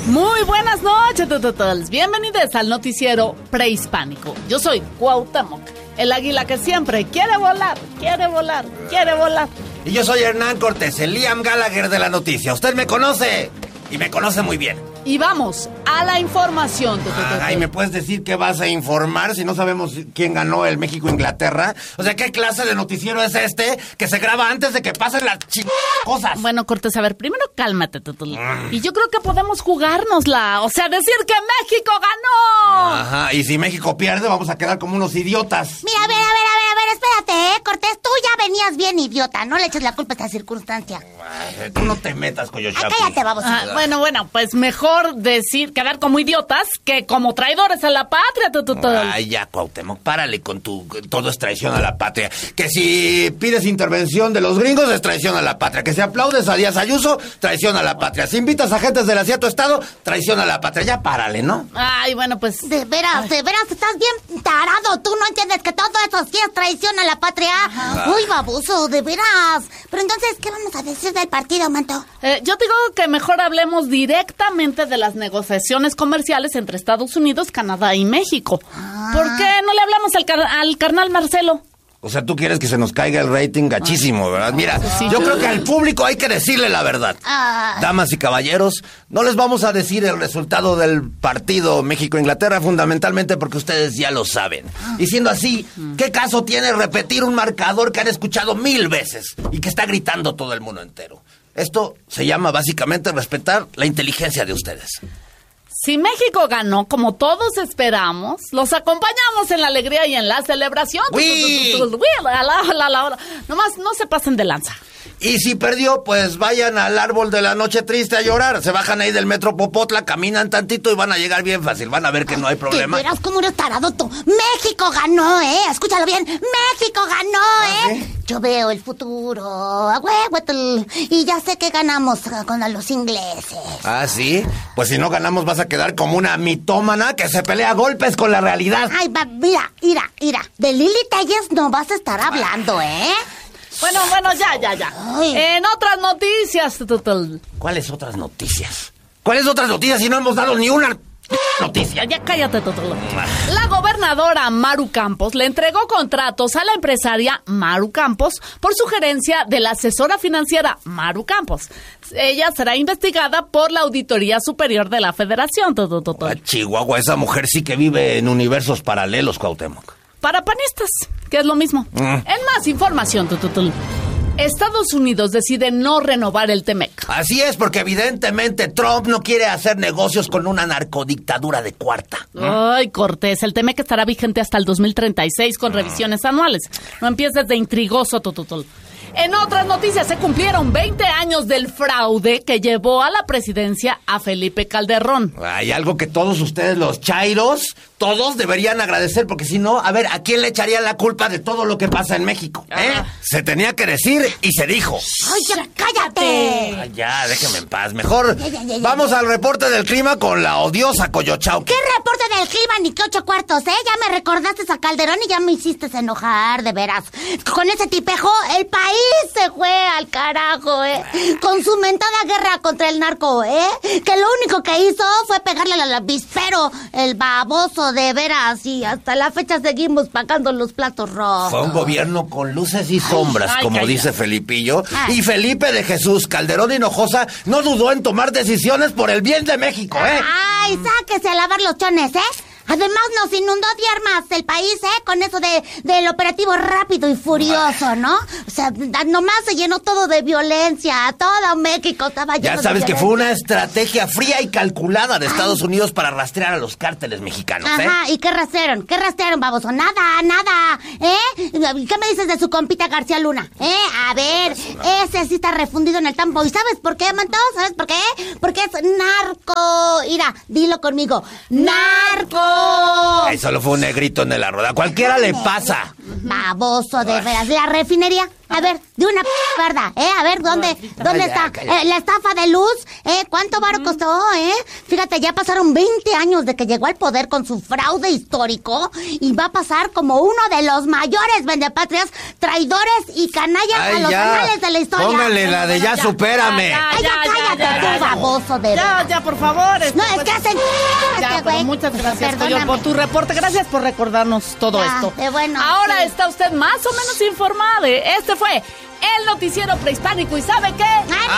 Muy buenas noches, todos. Bienvenidos al noticiero prehispánico. Yo soy Cuauhtémoc, el águila que siempre quiere volar, quiere volar, quiere volar. Y yo soy Hernán Cortés, el Liam Gallagher de la noticia. Usted me conoce, y me conoce muy bien. Y vamos a la información. Ay, ¿me puedes decir qué vas a informar si no sabemos quién ganó el México-Inglaterra? O sea, ¿qué clase de noticiero es este que se graba antes de que pasen las cosas? Bueno, Cortés, a ver, primero cálmate, Y yo creo que podemos jugárnosla. O sea, decir que México ganó. Ajá, y si México pierde, vamos a quedar como unos idiotas. Mira, a ver, espérate, Cortés, tú ya venías bien idiota, no le eches la culpa a esta circunstancia. Ay, tú no te metas, Coyochapi. Cállate, vamos. Bueno, pues mejor quedar como idiotas que como traidores a la patria. Ay, ya, Cuauhtémoc, párale con todo es traición a la patria. Que si pides intervención de los gringos es traición a la patria. Que si aplaudes a Díaz Ayuso, traición a la patria. Si invitas a agentes de la CIA a tu estado, traición a la patria. Ya párale, ¿no? Ay, bueno, pues... De veras, estás bien tarado. Tú no entiendes que todo eso sí es traición a la patria. Ajá. Uy, baboso, de veras. Pero entonces, ¿qué vamos a decir del partido, Manto? Yo digo que mejor hablemos directamente de las negociaciones comerciales entre Estados Unidos, Canadá y México. ¿Por qué no le hablamos al carnal Marcelo? O sea, tú quieres que se nos caiga el rating gachísimo, ¿verdad? Mira, yo creo que al público hay que decirle la verdad. Damas y caballeros, no les vamos a decir el resultado del partido México-Inglaterra fundamentalmente porque ustedes ya lo saben. Y siendo así, ¿qué caso tiene repetir un marcador que han escuchado 1000 veces y que está gritando todo el mundo entero? Esto se llama básicamente respetar la inteligencia de ustedes. Si México ganó, como todos esperamos, los acompañamos en la alegría y en la celebración. Nomás no se pasen de lanza. Y si perdió, pues vayan al árbol de la noche triste a llorar. Se bajan ahí del metro Popotla, caminan tantito y van a llegar bien fácil. Van a ver que no hay problema. Verás cómo eres tarado tú. México ganó, escúchalo bien. México ganó, ¿sí? Yo veo el futuro. Y ya sé que ganamos con los ingleses. ¿Ah, sí? Pues si no ganamos vas a quedar como una mitómana que se pelea a golpes con la realidad. Ay, mira. De Lili Telles no vas a estar hablando, Bueno, ya. Ay. En otras noticias. ¿Cuáles otras noticias? ¿Cuáles otras noticias si no hemos dado ni una noticia? Ya cállate, La gobernadora Maru Campos le entregó contratos a la empresaria Maru Campos por sugerencia de la asesora financiera Maru Campos. Ella será investigada por la Auditoría Superior de la Federación. Chihuahua, esa mujer sí que vive en universos paralelos, Cuauhtémoc. Para panistas, que es lo mismo. En más información, Estados Unidos decide no renovar el TEMEC. Así es, porque evidentemente Trump no quiere hacer negocios con una narcodictadura de cuarta. Ay, Cortés, el TEMEC estará vigente hasta el 2036 con revisiones anuales. No empieces de intrigoso, En otras noticias, se cumplieron 20 años del fraude que llevó a la presidencia a Felipe Calderón. Hay algo que todos ustedes, los chairos, todos deberían agradecer, porque si no, a ver, ¿a quién le echaría la culpa de todo lo que pasa en México? Se tenía que decir y se dijo. ¡Ay, ya, cállate! Ay, ya, déjeme en paz. Mejor vamos al reporte del clima con la odiosa Coyochauqui. ¿Qué reporte del clima ni qué 8 cuartos, Ya me recordaste a Calderón y ya me hiciste enojar, de veras. Con ese tipejo, el país se fue al carajo, con su mentada guerra contra el narco, que lo único que hizo fue pegarle al avispero, el baboso, de veras, y hasta la fecha seguimos pagando los platos rojos. Fue un gobierno con luces y sombras, como dice Felipillo, y Felipe de Jesús Calderón Hinojosa no dudó en tomar decisiones por el bien de México, Ay, sáquese a lavar los chones, Además nos inundó de armas el país, con eso del operativo rápido y furioso, ¿no? O sea, nomás se llenó todo de violencia, todo México estaba lleno de violencia. Ya sabes que fue una estrategia fría y calculada de Estados Unidos para rastrear a los cárteles mexicanos, Ajá, ¿y qué rastrearon? ¿Qué rastrearon, baboso? Nada, ¿qué me dices de su compita García Luna? A ver, ese sí está refundido en el tambo. ¿Y sabes por qué, Manto? ¿Sabes por qué? Porque es narco. Mira, dilo conmigo. ¡Narco! Ay, solo fue un negrito en la rueda. Cualquiera le pasa. Baboso, de veras. ¿La refinería? A ver, de una verdad, A ver, ¿dónde está? La estafa de luz, ¿cuánto varo costó, Fíjate, ya pasaron 20 años de que llegó al poder con su fraude histórico y va a pasar como uno de los mayores vendepatrias, traidores y canallas a los anales de la historia. Póngale la de ya supérame. Cállate, baboso de... Ya, por favor. No, es que hacen... Pero muchas gracias, Coyol, por tu reporte. Gracias por recordarnos todo esto. Bueno, ahora está usted más o menos informado. Este fue el noticiero prehispánico. ¿Y sabe qué?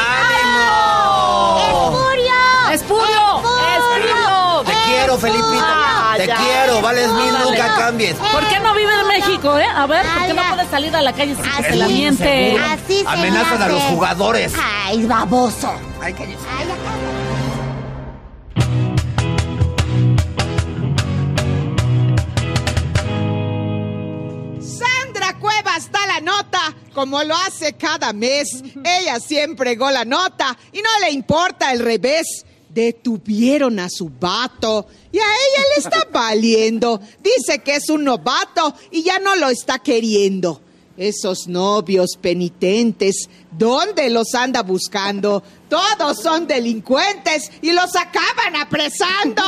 ¡Ánimo! ¡Espurio! Te quiero, Felipita. Te quiero. Vales 1000, nunca cambies. ¿Por qué no vive en México, A ver, ¿por qué no puede salir a la calle sin que se la miente? Así se amenazan a los jugadores. ¡Ay, baboso! Ay, cállese. Cuevas da la nota, como lo hace cada mes. Ella siempre gola nota y no le importa el revés. Detuvieron a su vato y a ella le está valiendo. Dice que es un novato y ya no lo está queriendo. Esos novios penitentes, ¿dónde los anda buscando? Todos son delincuentes y los acaban apresando.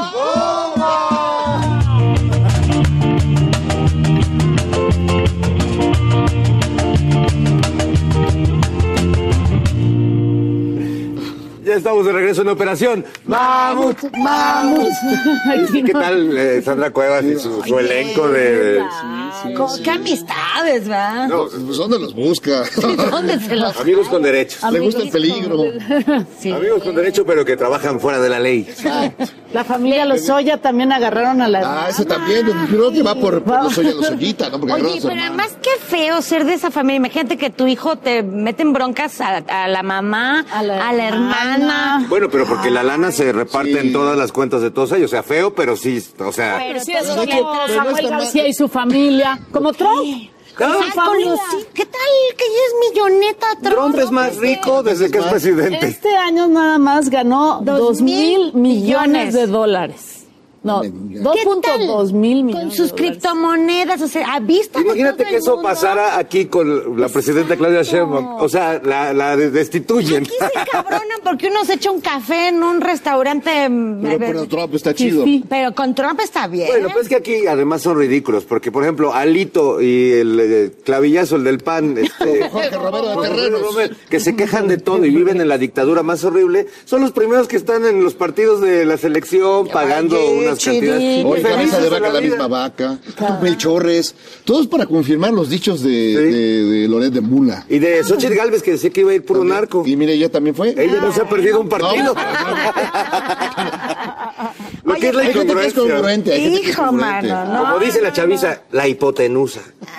Ya estamos de regreso en Operación Mamut. ¿Qué tal Sandra Cuevas y su elenco de... ¿Qué amistades, va? No, pues ¿dónde los busca? ¿Dónde se los... Amigos con derechos. Le gusta el peligro. Sí. Amigos con derecho, pero que trabajan fuera de la ley. La familia Lozoya también agarraron a la... Ese también. Creo que va por Lozoyita, ¿no? Porque Oye, pero además qué feo ser de esa familia. Imagínate que tu hijo te mete en broncas a la mamá, a la hermana. Bueno, pero porque la lana se reparte en todas las cuentas de todos ellos. O sea, feo, pero sí, o sea... Pero sí es como Samuel García y su familia. Como Trump. ¿Qué tal que ya es milloneta Trump? Trump es más rico desde que es presidente. Este año nada más ganó 2,000 millones de dólares. No, 2.2 mil millones. Con sus criptomonedas, o sea, ¿viste? Imagínate que eso pasara aquí con la presidenta Claudia Sheinbaum. O sea, la destituyen. Aquí se cabronan porque uno se echa un café en un restaurante. Pero Trump está chido. Pero con Trump está bien. Bueno, pues es que aquí además son ridículos, porque por ejemplo, Alito y el clavillazo, el del PAN, Jorge Romero de Terrenos, que se quejan de todo y viven en la dictadura más horrible, son los primeros que están en los partidos de la selección pagando unas cantidades. Hoy cabeza de vaca, la misma vaca, Melchorres, todos para confirmar los dichos de Loret de Mula. Y de Xochitl Gálvez, que decía que iba a ir puro narco. Y mire, ella también fue. Ella no se ha perdido un partido. Lo que es la incongruencia. Hijo, mano, ¿no? Como dice la chaviza, la hipotenusa.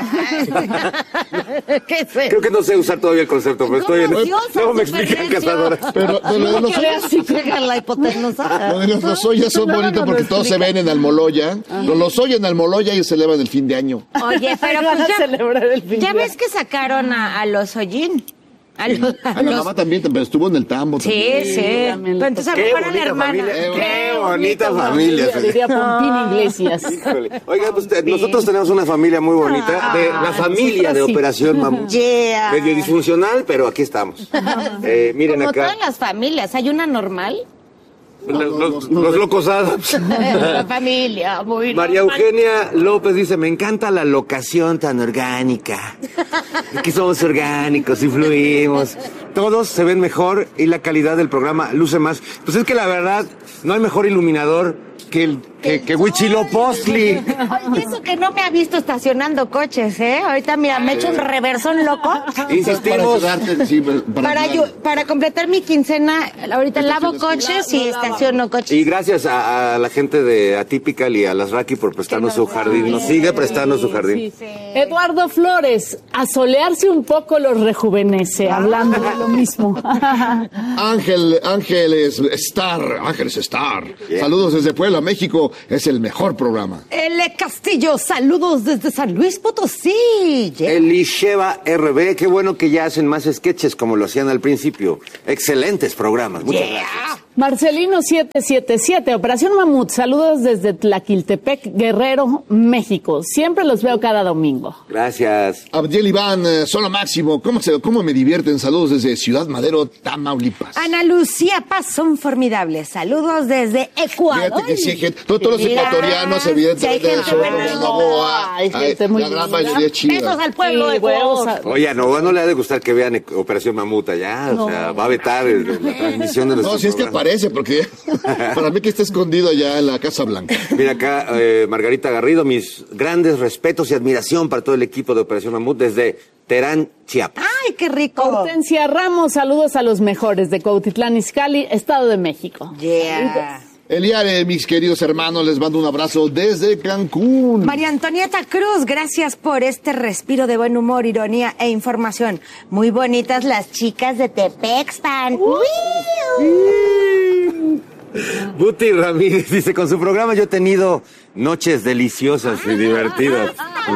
¿Qué es eso? Creo que no sé usar todavía el concepto, pero estoy en... Luego me explican, Cazadora. Pero lo de los ollas, Si pegan la hipotenusa. lo de los ollas son bonitos porque todos se ven en Almoloya. Los ollas en Almoloya y celebran el fin de año. Oye, pero Van a pues celebrar el fin ya de ves que sacaron a los Hollín. A La mamá también, pero estuvo en el tambo. Sí, también. sí. Pero entonces a lo Qué mejor a la bonita hermana. familia. Qué bonita familia. Diría Pompín Iglesias. Híjole. Oiga, pues nosotros tenemos una familia muy bonita, de la familia de Operación Mamut. Yeah. Medio disfuncional, pero aquí estamos. Miren Como acá. todas las familias, ¿hay una normal? Los locos Adams. La familia, muy María normal. Eugenia López dice, me encanta la locación tan orgánica. Aquí somos orgánicos y fluimos. Todos se ven mejor y la calidad del programa luce más. Pues es que la verdad, no hay mejor iluminador que Huitzilopochtli. Oye, eso que no me ha visto estacionando coches, ¿eh? Ahorita, mira, me he hecho un reversón loco. Insistimos. Para completar mi quincena, ahorita lavo coches y estaciono coches. Y gracias a la gente de Atypical y a las Raki por prestarnos su jardín. Nos sigue prestando su jardín. Sí. Eduardo Flores, a solearse un poco los rejuvenece, hablando de lo mismo. Ángeles Star. Yeah. Saludos desde Puebla, México. Es el mejor programa. L. Castillo, saludos desde San Luis Potosí. Yeah. Elisheva RB, qué bueno que ya hacen más sketches como lo hacían al principio. Excelentes programas. Muchas gracias. Marcelino 777, Operación Mamut, saludos desde Tlaquiltepec, Guerrero, México. Siempre los veo cada domingo. Gracias. Abdiel Iván, solo máximo. ¿Cómo me divierten? Saludos desde Ciudad Madero, Tamaulipas. Ana Lucía Paz, son formidables. Saludos desde Ecuador. Fíjate que sí hay gente, todos los ecuatorianos, evidentemente, son la gran mayoría chida. Besos al pueblo de Ecuador. Oye, no le ha de gustar que vean Operación Mamut allá, o sea, va a vetar la transmisión de los. No, si es que parece, porque para mí que está escondido allá en la Casa Blanca. Mira acá, Margarita Garrido, mis grandes respetos y admiración para todo el equipo de Operación Mamut desde Terán, Chiapas. ¡Ay, qué rico! Hortensia Ramos, saludos a los mejores de Cuautitlán Izcalli, Estado de México. Yeah. Eliare, mis queridos hermanos, les mando un abrazo desde Cancún. María Antonieta Cruz, gracias por este respiro de buen humor, ironía e información. Muy bonitas las chicas de Tepexpan. Buti Ramírez dice, con su programa yo he tenido noches deliciosas y divertidas.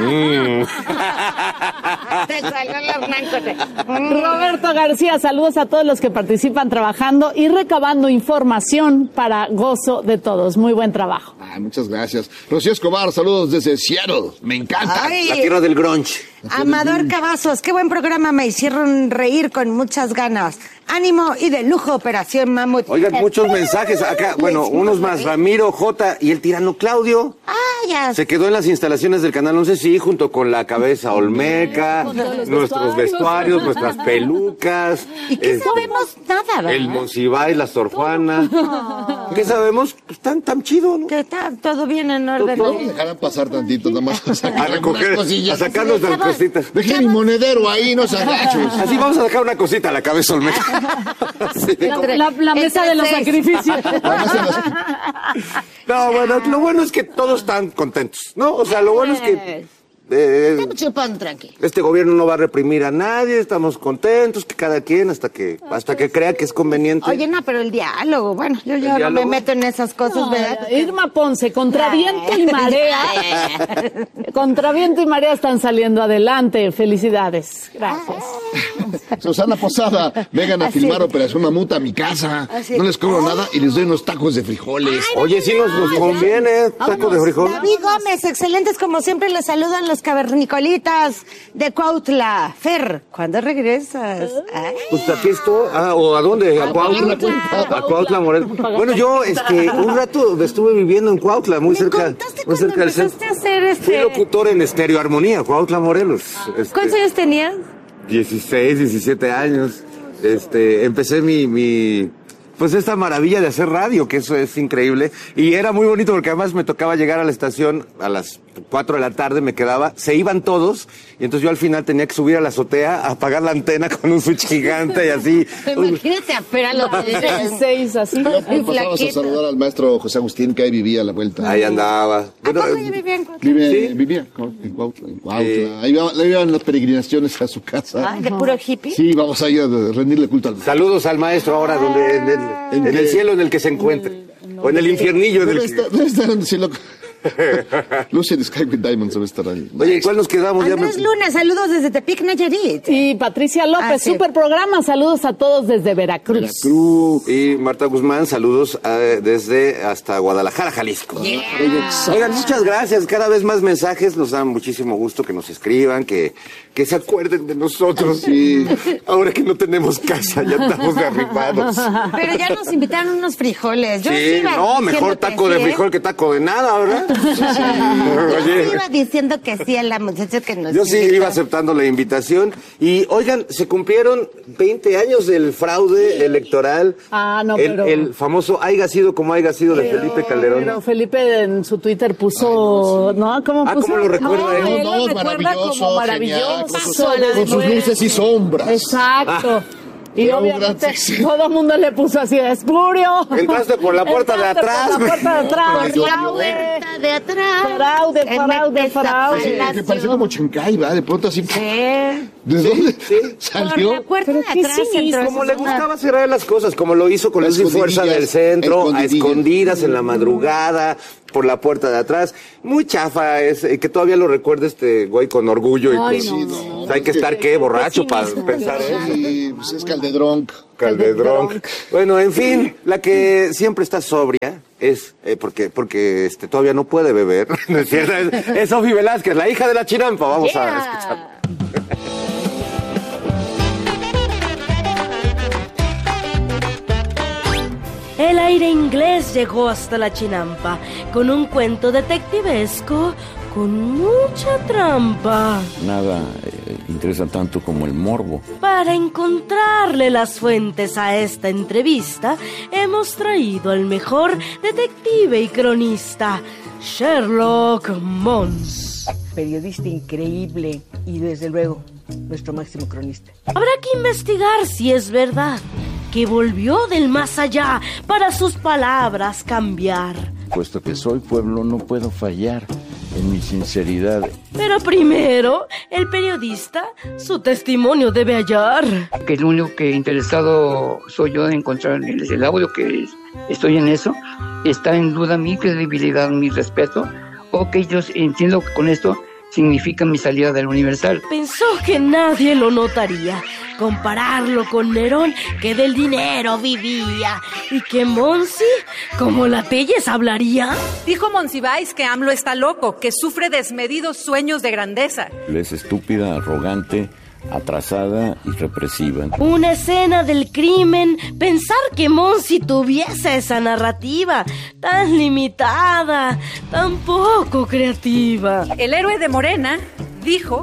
Roberto García, saludos a todos los que participan trabajando y recabando información para gozo de todos. Muy buen trabajo. Muchas gracias. Rocío Escobar, saludos desde Seattle. Me encanta. Ay. La tierra del grunge. Amador Cavazos, qué buen programa, me hicieron reír con muchas ganas. Ánimo y de lujo, Operación Mamut. Oigan, muchos mensajes acá. Bueno, unos más. Ramiro J. y el tirano Claudio. Ya. Se quedó en las instalaciones del Canal 11, sí, junto con la cabeza olmeca, nuestros vestuarios, nuestras pelucas. ¿Y qué sabemos? Nada, ¿verdad? El Monsiváis, la Sor Juana. ¿Qué sabemos? Pues tan chido, ¿no? Que está todo bien en orden. ¿No dejarán pasar tantito nomás? A recoger, a sacar nuestras cositas. Dejé mi monedero ahí, no se agachos. Así vamos a sacar una cosita a la cabeza olmeca. Sí, La mesa de los sacrificios. No, bueno, lo bueno es que todos están contentos, ¿no? O sea, lo bueno es que Estamos chupando tranquilo. este gobierno no va a reprimir a nadie, estamos contentos, que cada quien hasta que crea que es conveniente. Oye, no, pero el diálogo, bueno, yo no me meto en esas cosas, ¿verdad? Irma Ponce, contra viento y marea. Contra viento y marea están saliendo adelante. Felicidades. Gracias. Susana Posada, vengan a filmar Operación Mamut a mi casa. No les cobro nada y les doy unos tacos de frijoles. Oye, sí nos conviene, taco de frijol. David Gómez, excelentes como siempre, les saludan los cavernicolitas de Cuautla. Fer, ¿cuándo regresas? Pues aquí estoy. ¿O a dónde? ¿A Cuautla? A Cuautla, Morelos. Bueno, yo un rato estuve viviendo en Cuautla, muy cerca del centro. Fui locutor en Estéreo Armonía, Cuautla, Morelos. ¿Cuántos años tenías? 16, 17 años. Empecé pues esta maravilla de hacer radio, que eso es increíble. Y era muy bonito porque además me tocaba llegar a la estación a las 4 de la tarde, me quedaba, se iban todos, y entonces yo al final tenía que subir a la azotea, a apagar la antena con un switch gigante y así. Imagínate a Fer a los 16, así. Pasamos a saludar al maestro José Agustín, que ahí vivía a la vuelta. Ahí andaba. Bueno, vivía en Cuautla? Vivía en Cuautla. Ahí iban las peregrinaciones a su casa. ¿De puro hippie? Sí, vamos a ir a rendirle culto al maestro. Saludos al maestro ahora, en el cielo en el que se encuentre. O en el infiernillo en el que... Debe estar en el cielo. Lucy de Sky with Diamonds debe estar ahí. Oye, ¿cuál nos quedamos? Andrés Luna, saludos desde Tepic, Nayarit. Y Patricia López, super programa, saludos a todos desde Veracruz. Y Marta Guzmán, saludos desde hasta Guadalajara, Jalisco. Oigan, muchas gracias, cada vez más mensajes, nos da muchísimo gusto que nos escriban, que se acuerden de nosotros. Sí. Ahora que no tenemos casa, ya estamos derribados. Pero ya nos invitaron unos frijoles. Yo mejor taco de frijol que taco de nada, ¿verdad? Yo iba diciendo que sí a la muchacha que nos Yo sí invitó. iba aceptando la invitación. Y, oigan, se cumplieron 20 años del fraude electoral. Pero... El famoso haiga sido como haya sido de Felipe Calderón. Pero Felipe en su Twitter puso... ¿no? ¿Cómo puso? ¿Cómo lo recuerda? Él lo recuerda como maravilloso. Con sus luces y sombras. Exacto. Y obviamente todo el mundo le puso así de espurio. Entraste por la puerta de atrás. Por la puerta de atrás. Fraude. Que parecía como Chancay, ¿verdad? De pronto así. ¿De dónde salió? Por la puerta de atrás. Como le gustaba cerrar las cosas, como lo hizo con Luz y Fuerza del Centro, a escondidas en la madrugada, por la puerta de atrás. Muy chafa es, que todavía lo recuerda este güey con orgullo. Ay, y no. Pues hay que estar, ¿qué? Borracho para pensar eso. Sí, pues es Caldedronc. Caldedronc. Bueno, en fin, la que siempre está sobria es, porque todavía no puede beber, ¿no es cierto? Es Sofi Velázquez, la hija de la Chinampa. Vamos a escuchar. El aire inglés llegó hasta la Chinampa con un cuento detectivesco con mucha trampa. Nada interesa tanto como el morbo. Para encontrarle las fuentes a esta entrevista, hemos traído al mejor detective y cronista, Sherlock Mons. Periodista increíble y desde luego nuestro máximo cronista. Habrá que investigar si es verdad que volvió del más allá para sus palabras cambiar. Puesto que soy pueblo, no puedo fallar en mi sinceridad. Pero primero, el periodista su testimonio debe hallar. Que lo único que interesado soy yo de encontrar el audio, que estoy en eso. Está en duda mi credibilidad, mi respeto, o que yo entiendo que con esto significa mi salida del Universal. Pensó que nadie lo notaría, compararlo con Nerón, que del dinero vivía, y que Monsi, como la Telles, hablaría. Dijo Monsiváis que AMLO está loco, que sufre desmedidos sueños de grandeza. Es estúpida, arrogante, atrasada y represiva. Una escena del crimen, pensar que Monsi tuviese esa narrativa tan limitada, tan poco creativa. El héroe de Morena dijo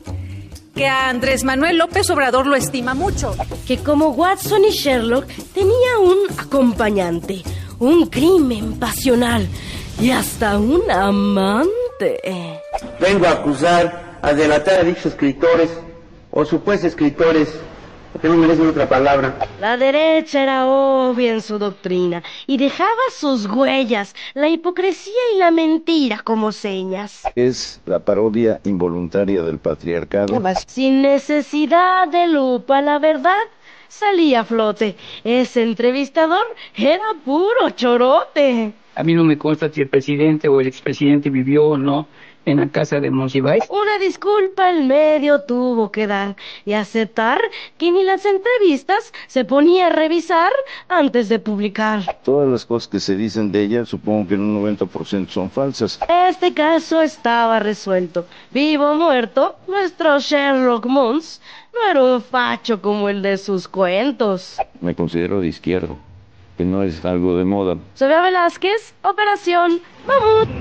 que a Andrés Manuel López Obrador lo estima mucho. Que como Watson y Sherlock tenía un acompañante, un crimen pasional y hasta un amante. Vengo a acusar, a delatar a dichos escritores o supuestos escritores, que no merecen otra palabra. La derecha era obvia en su doctrina y dejaba sus huellas, la hipocresía y la mentira como señas. Es la parodia involuntaria del patriarcado. Sin necesidad de lupa, la verdad salía a flote. Ese entrevistador era puro chorote. A mí no me consta si el presidente o el expresidente vivió o no en la casa de Monsiváis. Una disculpa en medio tuvo que dar y aceptar que ni las entrevistas se ponía a revisar antes de publicar. Todas las cosas que se dicen de ella, supongo que en un 90% son falsas. Este caso estaba resuelto. Vivo o muerto, nuestro Sherlock Mons no era un facho como el de sus cuentos. Me considero de izquierda, que no es algo de moda. Sofía Velázquez, Operación Mamut.